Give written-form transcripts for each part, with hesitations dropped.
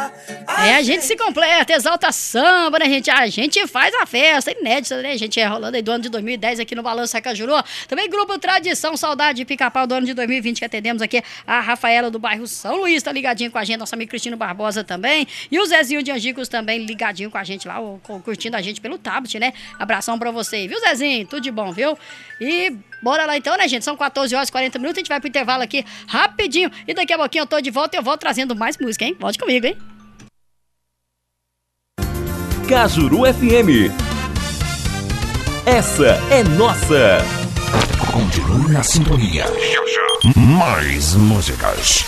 A gente se completa, exalta samba, né, gente? A gente faz a festa inédita, né, gente? Rolando aí do ano de 2010 aqui no Balança Cajuru. Também Grupo Tradição, Saudade de Pica-Pau do ano de 2020, que atendemos aqui a Rafaela do bairro São Luís, tá ligadinho com a gente, nossa amiga Cristina Barbosa também. E o Zezinho de Angicos também ligadinho com a gente lá, curtindo a gente pelo tablet, né? Abração pra você, viu, Zezinho? Tudo de bom, viu? E bora lá então, né, gente? São 14 horas e 40 minutos, a gente vai pro intervalo aqui rapidinho. E daqui a pouquinho eu tô de volta e eu volto trazendo mais música, hein? Volte comigo, hein? Cajuru FM. Essa é nossa. Continue na sintonia. Já, já. Mais músicas.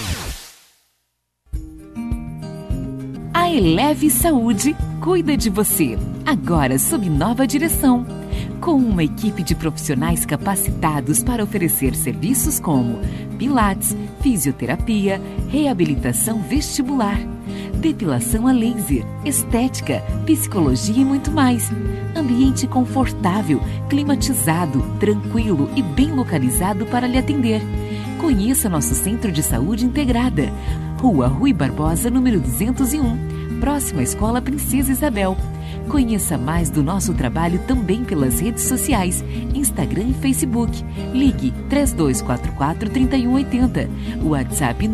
A Eleve Saúde cuida de você, agora sob nova direção. Com uma equipe de profissionais capacitados para oferecer serviços como pilates, fisioterapia, reabilitação vestibular, depilação a laser, estética, psicologia e muito mais. Ambiente confortável, climatizado, tranquilo e bem localizado para lhe atender. Conheça nosso Centro de Saúde Integrada, Rua Rui Barbosa, número 201, próximo à Escola Princesa Isabel. Conheça mais do nosso trabalho também pelas redes sociais, Instagram e Facebook. Ligue 3244-3180, WhatsApp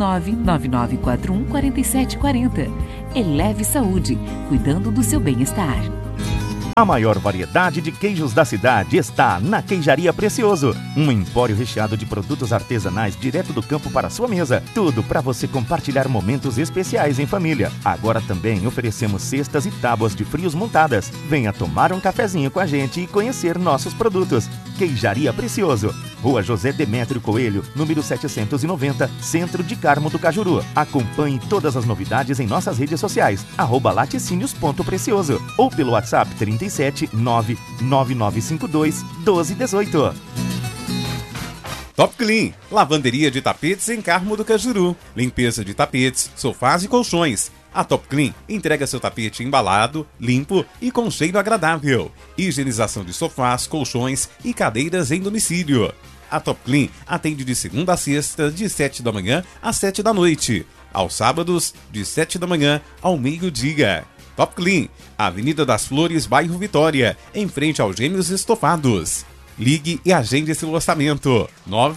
99941-4740. Eleve Saúde, cuidando do seu bem-estar. A maior variedade de queijos da cidade está na Queijaria Precioso. Um empório recheado de produtos artesanais direto do campo para a sua mesa. Tudo para você compartilhar momentos especiais em família. Agora também oferecemos cestas e tábuas de frios montadas. Venha tomar um cafezinho com a gente e conhecer nossos produtos. Queijaria Precioso. Rua José Demétrio Coelho, número 790, Centro de Carmo do Cajuru. Acompanhe todas as novidades em nossas redes sociais, @laticínios.precioso ou pelo WhatsApp 37 99952 1218. Top Clean, lavanderia de tapetes em Carmo do Cajuru. Limpeza de tapetes, sofás e colchões. A Top Clean entrega seu tapete embalado, limpo e com cheiro agradável. Higienização de sofás, colchões e cadeiras em domicílio. A Top Clean atende de segunda a sexta, de 7 da manhã às 7 da noite. Aos sábados, de 7 da manhã ao meio-dia. Top Clean, Avenida das Flores, bairro Vitória, em frente aos Gêmeos Estofados. Ligue e agende seu orçamento.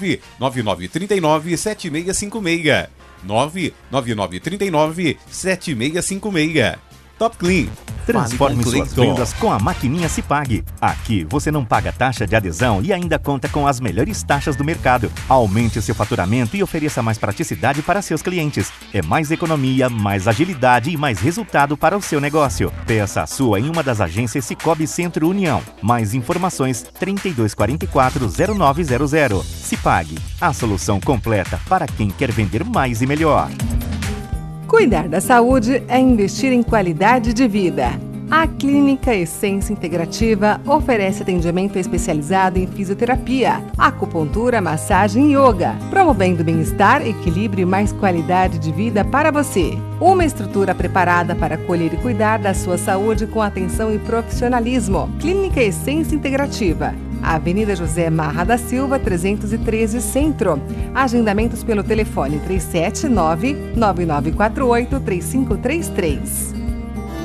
99939-7656. 99939-7656. Top Clean. Transforme suas vendas com a maquininha Cipag. Aqui você não paga taxa de adesão e ainda conta com as melhores taxas do mercado. Aumente seu faturamento e ofereça mais praticidade para seus clientes. É mais economia, mais agilidade e mais resultado para o seu negócio. Peça a sua em uma das agências Cicobi Centro União. Mais informações 3244-0900. Cipag, a solução completa para quem quer vender mais e melhor. Cuidar da saúde é investir em qualidade de vida. A Clínica Essência Integrativa oferece atendimento especializado em fisioterapia, acupuntura, massagem e yoga, promovendo bem-estar, equilíbrio e mais qualidade de vida para você. Uma estrutura preparada para acolher e cuidar da sua saúde com atenção e profissionalismo. Clínica Essência Integrativa. Avenida José Marra da Silva, 313 Centro. Agendamentos pelo telefone 379-9948-3533.